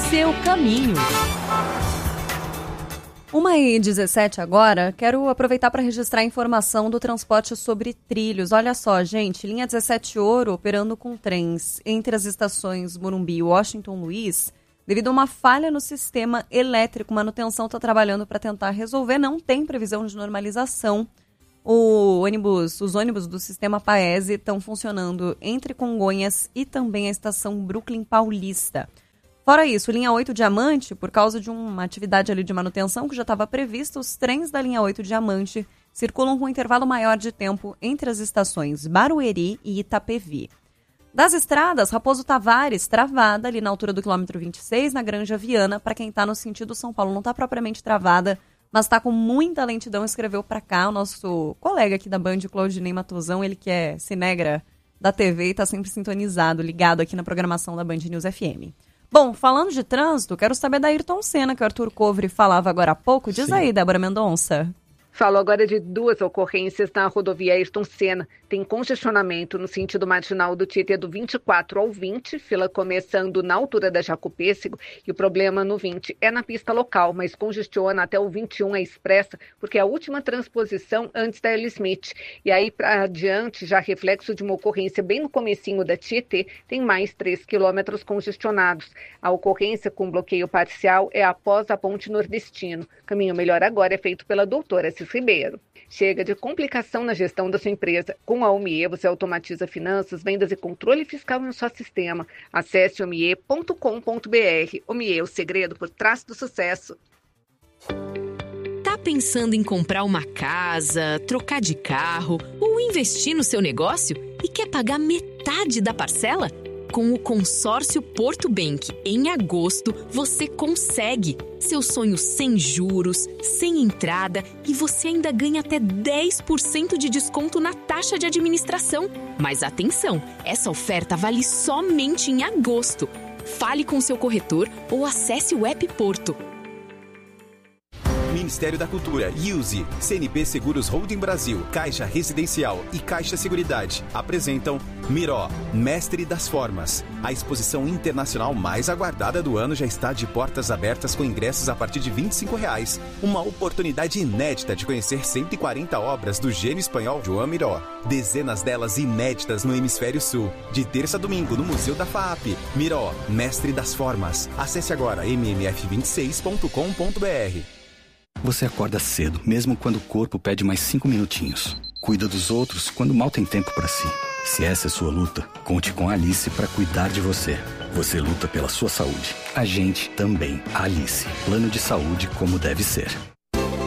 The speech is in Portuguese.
seu caminho. 1h17 agora, quero aproveitar para registrar a informação do transporte sobre trilhos. Olha só, gente, linha 17 Ouro operando com trens entre as estações Morumbi e Washington Luiz, devido a uma falha no sistema elétrico. Manutenção está trabalhando para tentar resolver, não tem previsão de normalização. Os ônibus do sistema Paese estão funcionando entre Congonhas e também a estação Brooklyn Paulista. Fora isso, linha 8 Diamante, por causa de uma atividade ali de manutenção que já estava prevista, os trens da linha 8 Diamante circulam com um intervalo maior de tempo entre as estações Barueri e Itapevi. Das estradas, Raposo Tavares, travada ali na altura do quilômetro 26, na Granja Viana, para quem está no sentido São Paulo. Não está propriamente travada, mas está com muita lentidão. Escreveu para cá o nosso colega aqui da Band, Claudinei Matosão, ele que é cinegra da TV e está sempre sintonizado, ligado aqui na programação da Band News FM. Bom, falando de trânsito, quero saber da Ayrton Senna, que o Arthur Covre falava agora há pouco. Diz aí, Débora Mendonça. Falo agora de duas ocorrências na rodovia Ayrton Senna. Tem congestionamento no sentido marginal do Tietê do 24 ao 20, fila começando na altura da Jacopêssego, e o problema no 20 é na pista local, mas congestiona até o 21 a expressa, porque é a última transposição antes da L. Smith. E aí para adiante, já reflexo de uma ocorrência bem no comecinho da Tietê, tem mais 3 quilômetros congestionados. A ocorrência com bloqueio parcial é após a Ponte Nordestino. Caminho melhor agora é feito pela doutora Assis Ribeiro. Chega de complicação na gestão da sua empresa. Com a Omie, você automatiza finanças, vendas e controle fiscal em um só sistema. Acesse omie.com.br. Omie, o segredo por trás do sucesso. Tá pensando em comprar uma casa, trocar de carro ou investir no seu negócio e quer pagar metade da parcela? Com o consórcio Porto Bank, em agosto, você consegue. Seu sonho sem juros, sem entrada e você ainda ganha até 10% de desconto na taxa de administração. Mas atenção, essa oferta vale somente em agosto. Fale com seu corretor ou acesse o app Porto. Ministério da Cultura, IUSE, CNP Seguros Holding Brasil, Caixa Residencial e Caixa Seguridade apresentam Miró, Mestre das Formas. A exposição internacional mais aguardada do ano já está de portas abertas com ingressos a partir de R$ 25. Uma oportunidade inédita de conhecer 140 obras do gênio espanhol Joan Miró. Dezenas delas inéditas no Hemisfério Sul. De terça a domingo no Museu da FAAP. Miró, Mestre das Formas. Acesse agora mmf26.com.br. Você acorda cedo, mesmo quando o corpo pede mais 5 minutinhos. Cuida dos outros quando mal tem tempo para si. Se essa é sua luta, conte com a Alice para cuidar de você. Você luta pela sua saúde. A gente também. A Alice. Plano de saúde como deve ser.